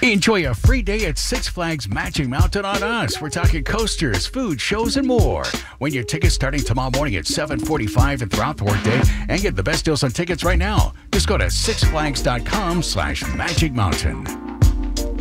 Enjoy a free day at Six Flags Magic Mountain on us. We're talking coasters, food, shows, and more. Win your tickets starting tomorrow morning at 7:45 and throughout the workday, and get the best deals on tickets right now. Just go to sixflags.com/Magic Mountain.